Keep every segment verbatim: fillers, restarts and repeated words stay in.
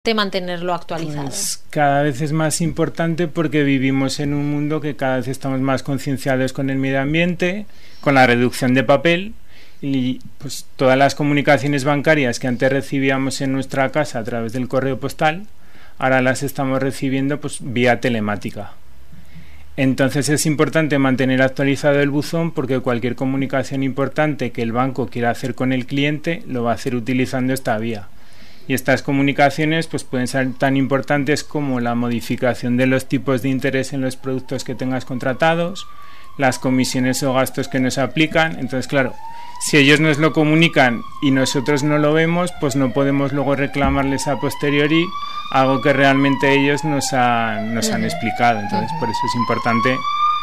de mantenerlo actualizado? Pues cada vez es más importante porque vivimos en un mundo que cada vez estamos más concienciados con el medio ambiente, con la reducción de papel, y pues todas las comunicaciones bancarias que antes recibíamos en nuestra casa a través del correo postal, ahora las estamos recibiendo pues vía telemática. Entonces es importante mantener actualizado el buzón porque cualquier comunicación importante que el banco quiera hacer con el cliente lo va a hacer utilizando esta vía. Y estas comunicaciones pues pueden ser tan importantes como la modificación de los tipos de interés en los productos que tengas contratados, las comisiones o gastos que nos aplican. Entonces, claro, si ellos nos lo comunican y nosotros no lo vemos, pues no podemos luego reclamarles a posteriori algo que realmente ellos nos han, nos han explicado. Entonces, por eso es importante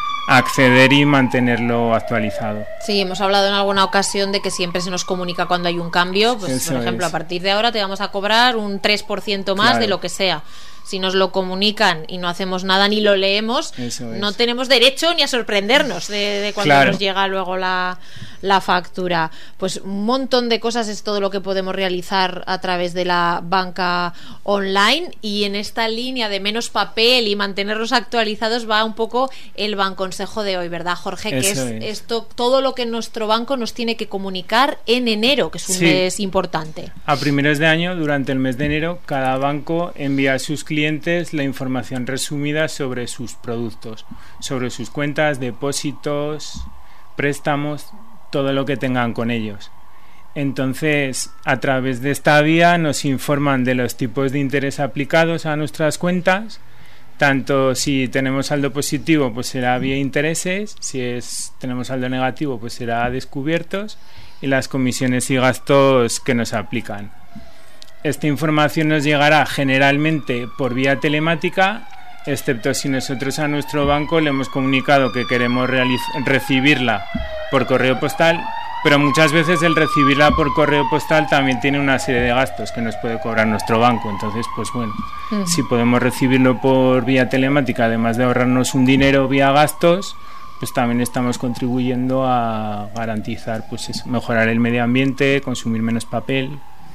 acceder y mantenerlo actualizado. Sí, hemos hablado en alguna ocasión de que siempre se nos comunica cuando hay un cambio, pues Eso por ejemplo, es. a partir de ahora te vamos a cobrar un tres por ciento más Claro. de lo que sea. Si nos lo comunican y no hacemos nada ni lo leemos, Eso es. no tenemos derecho ni a sorprendernos de, de cuando Claro. nos llega luego la, la factura. Pues un montón de cosas es todo lo que podemos realizar a través de la banca online, y en esta línea de menos papel y mantenerlos actualizados va un poco el banconsejo de hoy, ¿verdad, Jorge? Que es, Eso es. esto, todo lo que nuestro banco nos tiene que comunicar en enero, que es un Sí. mes importante. A primeros de año, durante el mes de enero, cada banco envía a sus clientes la información resumida sobre sus productos, sobre sus cuentas, depósitos, préstamos, todo lo que tengan con ellos. Entonces, a través de esta vía nos informan de los tipos de interés aplicados a nuestras cuentas. Tanto si tenemos saldo positivo, pues será vía intereses; si es tenemos saldo negativo, pues será a descubiertos, y las comisiones y gastos que nos aplican. Esta información nos llegará generalmente por vía telemática, excepto si nosotros a nuestro banco le hemos comunicado que queremos realiz- recibirla por correo postal, pero muchas veces el recibirla por correo postal también tiene una serie de gastos que nos puede cobrar nuestro banco. Entonces, pues bueno, uh-huh. si podemos recibirlo por vía telemática, además de ahorrarnos un dinero vía gastos, pues también estamos contribuyendo a garantizar, pues eso, mejorar el medio ambiente, consumir menos papel.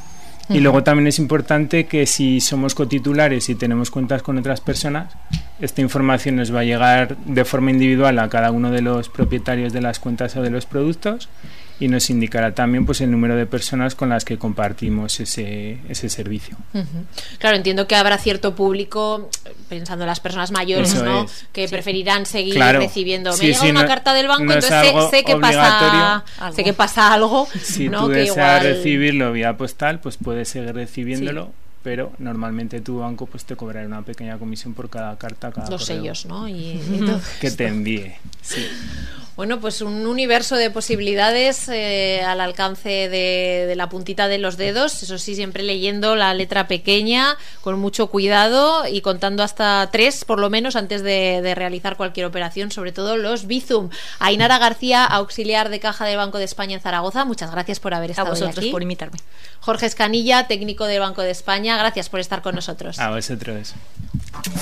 Y luego también es importante que si somos cotitulares y tenemos cuentas con otras personas, esta información nos va a llegar de forma individual a cada uno de los propietarios de las cuentas o de los productos, y nos indicará también pues el número de personas con las que compartimos ese, ese servicio. Uh-huh. Claro, entiendo que habrá cierto público, pensando en las personas mayores, Eso ¿no? es. que sí. preferirán seguir claro. recibiendo. Me sí, ha llegado sí, una no, carta del banco, no entonces sé, sé que pasa ¿Algo? sé que pasa algo. Si ¿no? tú que deseas igual... recibirlo vía postal, pues puedes seguir recibiéndolo. Sí. Pero normalmente tu banco pues te cobrará una pequeña comisión por cada carta, cada los correo sellos, ¿no? Y, y todo que esto. te envíe. Sí. Bueno, pues un universo de posibilidades eh, al alcance de, de la puntita de los dedos. Eso sí, siempre leyendo la letra pequeña, con mucho cuidado, y contando hasta tres, por lo menos, antes de, de realizar cualquier operación, sobre todo los Bizum. Ainara García, auxiliar de caja del Banco de España en Zaragoza, muchas gracias por haber estado a vosotros hoy aquí. por invitarme. Jorge Escanilla, técnico del Banco de España, gracias por estar con nosotros. A vosotros.